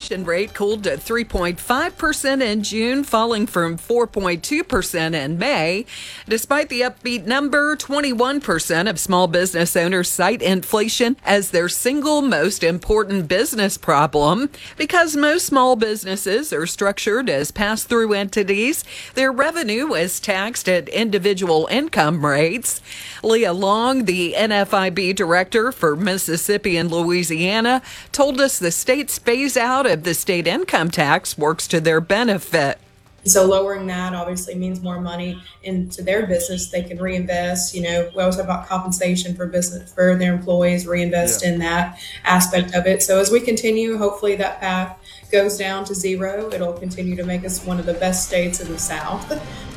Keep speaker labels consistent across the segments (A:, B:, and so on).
A: inflation rate cooled to 3.5% in June, falling from 4.2% in May. Despite the upbeat number, 21% of small business owners cite inflation as their single most important business problem. Because most small businesses are structured as pass-through entities, their revenue is taxed at individual income rates. Leah Long, the NFIB director for Mississippi and Louisiana, told us the state's phase out of the state income tax works to their benefit.
B: So lowering that obviously means more money into their business. They can reinvest. We always talk about compensation for business for their employees, reinvest in that aspect of it. So as we continue, hopefully that path goes down to zero. It'll continue to make us one of the best states in the South.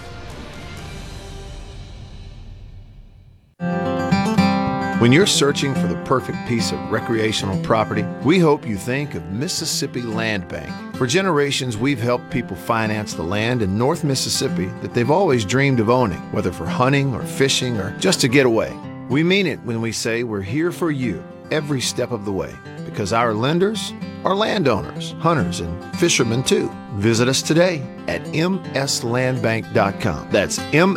C: When you're searching for the perfect piece of recreational property, we hope you think of Mississippi Land Bank. For generations, we've helped people finance the land in North Mississippi that they've always dreamed of owning, whether for hunting or fishing or just to get away. We mean it when we say we're here for you every step of the way, because our lenders are landowners, hunters, and fishermen too. Visit us today at mslandbank.com. That's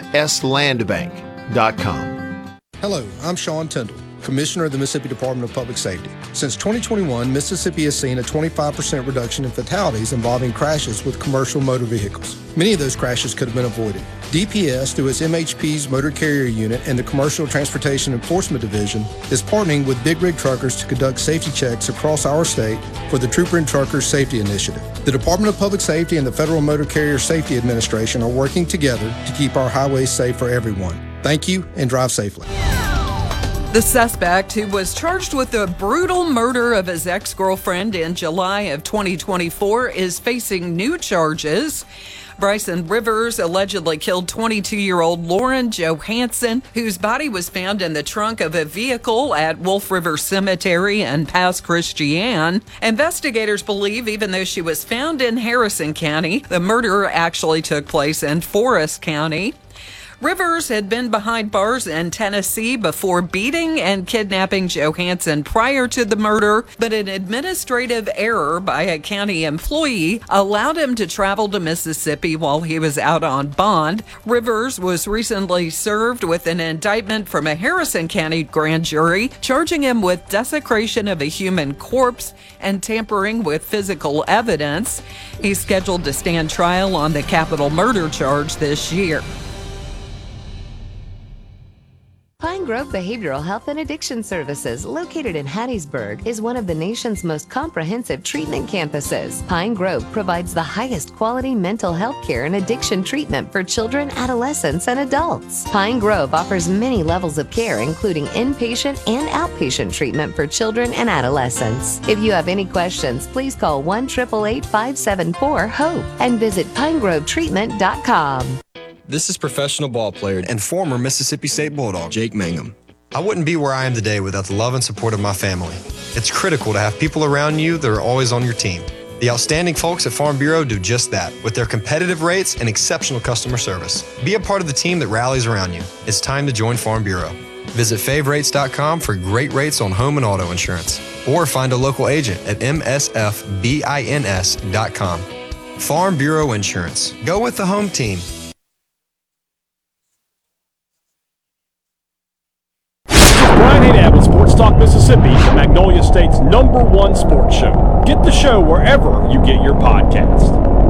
C: mslandbank.com.
D: Hello, I'm Sean Tyndall, Commissioner of the Mississippi Department of Public Safety. Since 2021, Mississippi has seen a 25% reduction in fatalities involving crashes with commercial motor vehicles. Many of those crashes could have been avoided. DPS, through its MHP's Motor Carrier Unit and the Commercial Transportation Enforcement Division, is partnering with Big Rig Truckers to conduct safety checks across our state for the Trooper and Truckers Safety Initiative. The Department of Public Safety and the Federal Motor Carrier Safety Administration are working together to keep our highways safe for everyone. Thank you, and drive safely.
A: The suspect, who was charged with the brutal murder of his ex-girlfriend in July of 2024, is facing new charges. Bryson Rivers allegedly killed 22-year-old Lauren Johansson, whose body was found in the trunk of a vehicle at Wolf River Cemetery in Pass Christian. Investigators believe even though she was found in Harrison County, the murder actually took place in Forest County. Rivers had been behind bars in Tennessee before beating and kidnapping Johansson prior to the murder, but an administrative error by a county employee allowed him to travel to Mississippi while he was out on bond. Rivers was recently served with an indictment from a Harrison County grand jury, charging him with desecration of a human corpse and tampering with physical evidence. He's scheduled to stand trial on the capital murder charge this year.
E: Pine Grove Behavioral Health and Addiction Services, located in Hattiesburg, is one of the nation's most comprehensive treatment campuses. Pine Grove provides the highest quality mental health care and addiction treatment for children, adolescents, and adults. Pine Grove offers many levels of care, including inpatient and outpatient treatment for children and adolescents. If you have any questions, please call 1-888-574-HOPE and visit pinegrovetreatment.com.
F: This is professional ball player and former Mississippi State Bulldog, Jake Mangum. I wouldn't be where I am today without the love and support of my family. It's critical to have people around you that are always on your team. The outstanding folks at Farm Bureau do just that, with their competitive rates and exceptional customer service. Be a part of the team that rallies around you. It's time to join Farm Bureau. Visit favrates.com for great rates on home and auto insurance, or find a local agent at msfbins.com. Farm Bureau Insurance. Go with the home team.
G: Brian Hadad with Sports Talk Mississippi, Magnolia State's #1 sports show. Get the show wherever you get your podcast.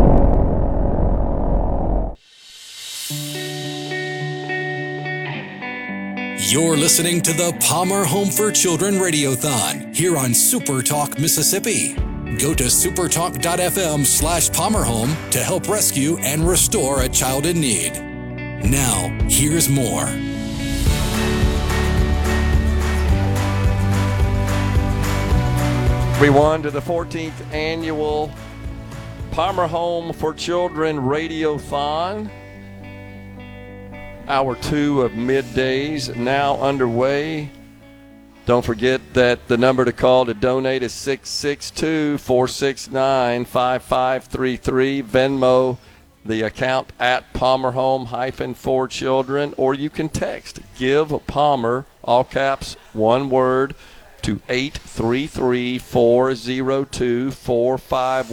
H: You're listening to the Palmer Home for Children Radiothon here on Super Talk Mississippi. Go to supertalk.fm/PalmerHome to help rescue and restore a child in need. Now, here's more.
I: Everyone to the 14th annual Palmer Home for Children Radiothon. Hour 2 of middays now underway. Don't forget that the number to call to donate is 662-469-5533. Venmo the account at Palmer Home-for Children, or you can text Give Palmer, all caps, one word, to 833-402-45